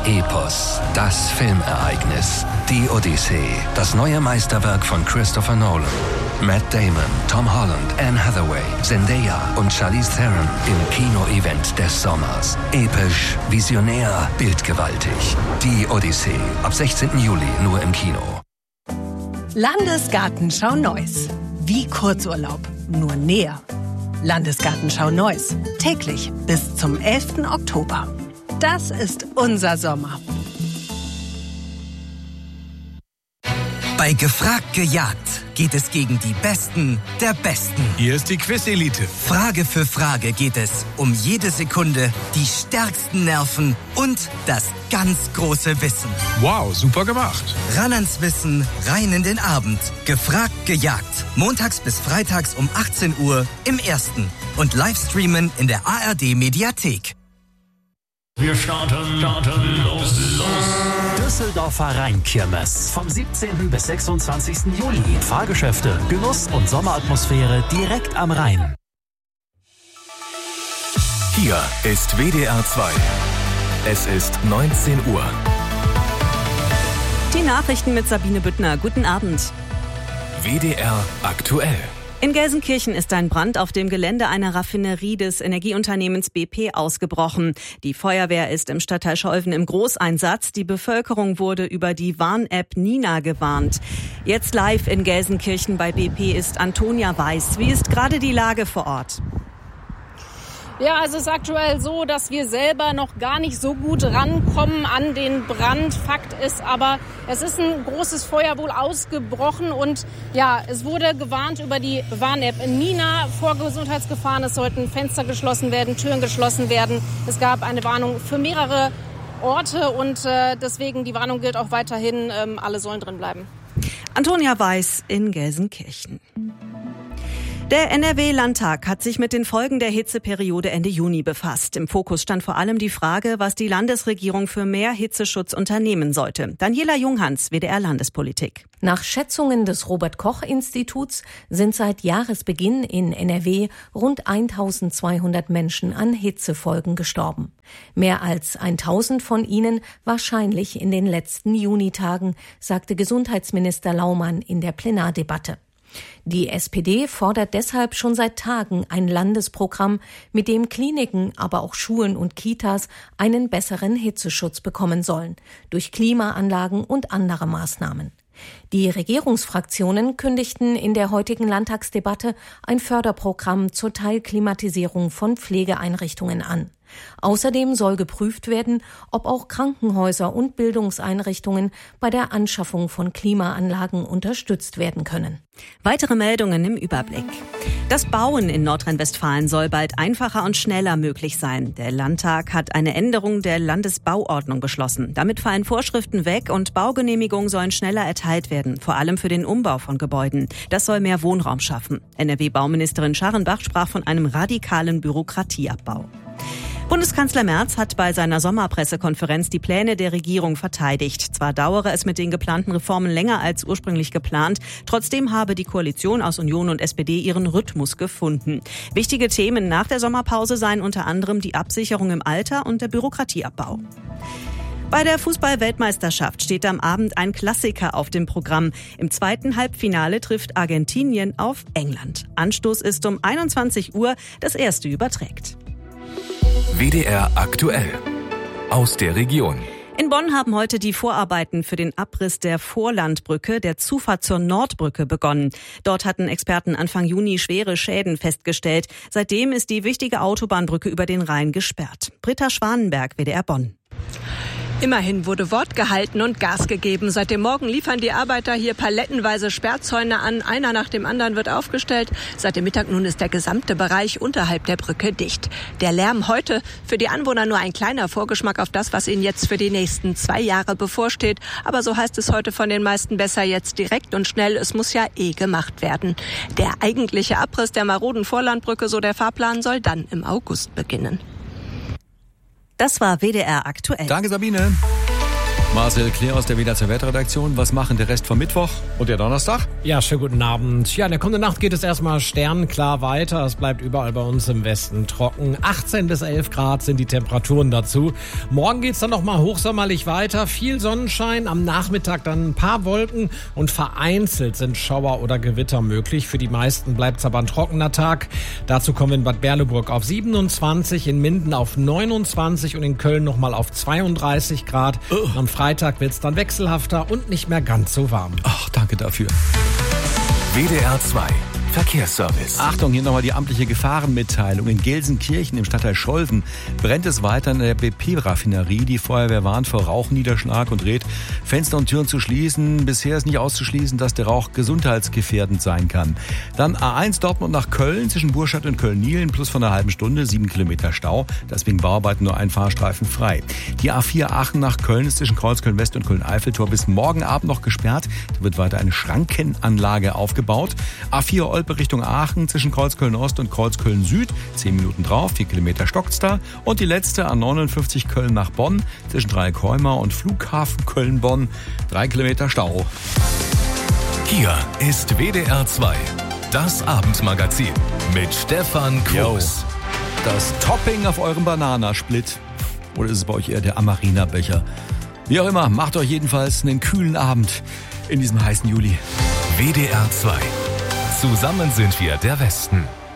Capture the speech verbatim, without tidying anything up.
Epos, das Filmereignis. Die Odyssee, das neue Meisterwerk von Christopher Nolan. Matt Damon, Tom Holland, Anne Hathaway, Zendaya und Charlize Theron im Kino-Event des Sommers. Episch, visionär, bildgewaltig. Die Odyssee, ab sechzehnten Juli nur im Kino. Landesgartenschau Neuss. Wie Kurzurlaub, nur näher. Landesgartenschau Neuss. Täglich bis zum elften Oktober. Das ist unser Sommer. Bei Gefragt gejagt geht es gegen die Besten der Besten. Hier ist die Quiz-Elite. Frage für Frage geht es um jede Sekunde, die stärksten Nerven und das ganz große Wissen. Wow, super gemacht. Ran ans Wissen, rein in den Abend. Gefragt gejagt. Montags bis freitags um achtzehn Uhr im Ersten. Und Livestreamen in der A R D-Mediathek. Wir starten, starten, los, los. Düsseldorfer Rheinkirmes. Vom siebzehnten bis sechsundzwanzigsten Juli. Fahrgeschäfte, Genuss und Sommeratmosphäre direkt am Rhein. Hier ist W D R zwei. Es ist neunzehn Uhr. Die Nachrichten mit Sabine Büttner. Guten Abend. W D R aktuell. In Gelsenkirchen ist ein Brand auf dem Gelände einer Raffinerie des Energieunternehmens B P ausgebrochen. Die Feuerwehr ist im Stadtteil Scholven im Großeinsatz. Die Bevölkerung wurde über die Warn-App Nina gewarnt. Jetzt live in Gelsenkirchen bei B P ist Antonia Weiß. Wie ist gerade die Lage vor Ort? Ja, also es ist aktuell so, dass wir selber noch gar nicht so gut rankommen an den Brand. Fakt ist aber, es ist ein großes Feuer wohl ausgebrochen und ja, es wurde gewarnt über die Warn-App Nina vor Gesundheitsgefahren. Es sollten Fenster geschlossen werden, Türen geschlossen werden. Es gab eine Warnung für mehrere Orte und äh, deswegen die Warnung gilt auch weiterhin. Ähm, alle sollen drin bleiben. Antonia Weiß in Gelsenkirchen. Der N R W-Landtag hat sich mit den Folgen der Hitzeperiode Ende Juni befasst. Im Fokus stand vor allem die Frage, was die Landesregierung für mehr Hitzeschutz unternehmen sollte. Daniela Junghans, W D R Landespolitik. Nach Schätzungen des Robert-Koch-Instituts sind seit Jahresbeginn in N R W rund eintausendzweihundert Menschen an Hitzefolgen gestorben. Mehr als tausend von ihnen wahrscheinlich in den letzten Junitagen, sagte Gesundheitsminister Laumann in der Plenardebatte. Die S P D fordert deshalb schon seit Tagen ein Landesprogramm, mit dem Kliniken, aber auch Schulen und Kitas einen besseren Hitzeschutz bekommen sollen, durch Klimaanlagen und andere Maßnahmen. Die Regierungsfraktionen kündigten in der heutigen Landtagsdebatte ein Förderprogramm zur Teilklimatisierung von Pflegeeinrichtungen an. Außerdem soll geprüft werden, ob auch Krankenhäuser und Bildungseinrichtungen bei der Anschaffung von Klimaanlagen unterstützt werden können. Weitere Meldungen im Überblick. Das Bauen in Nordrhein-Westfalen soll bald einfacher und schneller möglich sein. Der Landtag hat eine Änderung der Landesbauordnung beschlossen. Damit fallen Vorschriften weg und Baugenehmigungen sollen schneller erteilt werden, vor allem für den Umbau von Gebäuden. Das soll mehr Wohnraum schaffen. N R W-Bauministerin Scharrenbach sprach von einem radikalen Bürokratieabbau. Bundeskanzler Merz hat bei seiner Sommerpressekonferenz die Pläne der Regierung verteidigt. Zwar dauere es mit den geplanten Reformen länger als ursprünglich geplant, trotzdem habe die Koalition aus Union und S P D ihren Rhythmus gefunden. Wichtige Themen nach der Sommerpause seien unter anderem die Absicherung im Alter und der Bürokratieabbau. Bei der Fußball-Weltmeisterschaft steht am Abend ein Klassiker auf dem Programm. Im zweiten Halbfinale trifft Argentinien auf England. Anstoß ist um einundzwanzig Uhr, das erste überträgt. W D R aktuell. Aus der Region. In Bonn haben heute die Vorarbeiten für den Abriss der Vorlandbrücke, der Zufahrt zur Nordbrücke, begonnen. Dort hatten Experten Anfang Juni schwere Schäden festgestellt. Seitdem ist die wichtige Autobahnbrücke über den Rhein gesperrt. Britta Schwanenberg, W D R Bonn. Immerhin wurde Wort gehalten und Gas gegeben. Seit dem Morgen liefern die Arbeiter hier palettenweise Sperrzäune an. Einer nach dem anderen wird aufgestellt. Seit dem Mittag nun ist der gesamte Bereich unterhalb der Brücke dicht. Der Lärm heute für die Anwohner nur ein kleiner Vorgeschmack auf das, was ihnen jetzt für die nächsten zwei Jahre bevorsteht. Aber so heißt es heute von den meisten besser jetzt direkt und schnell. Es muss ja eh gemacht werden. Der eigentliche Abriss der maroden Vorlandbrücke, so der Fahrplan, soll dann im August beginnen. Das war W D R aktuell. Danke, Sabine. Marcel Kleer aus der W D R zwei Wetterredaktion. Was machen der Rest vom Mittwoch und der Donnerstag? Ja, schönen guten Abend. Ja, in der kommenden Nacht geht es erstmal sternklar weiter. Es bleibt überall bei uns im Westen trocken. achtzehn bis elf Grad sind die Temperaturen dazu. Morgen geht's dann nochmal hochsommerlich weiter. Viel Sonnenschein, am Nachmittag dann ein paar Wolken und vereinzelt sind Schauer oder Gewitter möglich. Für die meisten bleibt's aber ein trockener Tag. Dazu kommen wir in Bad Berleburg auf siebenundzwanzig, in Minden auf neunundzwanzig und in Köln nochmal auf zweiunddreißig Grad. Oh. Am Freitag wird's dann wechselhafter und nicht mehr ganz so warm. Ach, danke dafür. W D R zwei Verkehrsservice. Achtung, hier nochmal die amtliche Gefahrenmitteilung. In Gelsenkirchen im Stadtteil Scholven brennt es weiter in der B P-Raffinerie. Die Feuerwehr warnt vor Rauchniederschlag und rät, Fenster und Türen zu schließen. Bisher ist nicht auszuschließen, dass der Rauch gesundheitsgefährdend sein kann. Dann A eins Dortmund nach Köln zwischen Burstadt und Köln-Nielen plus von einer halben Stunde, sieben Kilometer Stau. Deswegen Bauarbeiten nur ein Fahrstreifen frei. Die A vier Aachen nach Köln ist zwischen Kreuzköln-West und Köln-Eiffeltor bis morgen Abend noch gesperrt. Da wird weiter eine Schrankenanlage aufgebaut. A vier Olpe Richtung Aachen zwischen Kreuzköln-Ost und Kreuzköln-Süd. Zehn Minuten drauf, vier Kilometer stockt's da. Und die letzte A neunundfünfzig Köln nach Bonn zwischen Dreieckholmer und Flughafen Köln-Bonn. Drei Kilometer Stau. Hier ist W D R zwei, das Abendmagazin mit Stefan Kruse. Das Topping auf eurem Bananasplit. Oder ist es bei euch eher der Amarena-Becher? Wie auch immer, macht euch jedenfalls einen kühlen Abend in diesem heißen Juli. W D R zwei. Zusammen sind wir der Westen.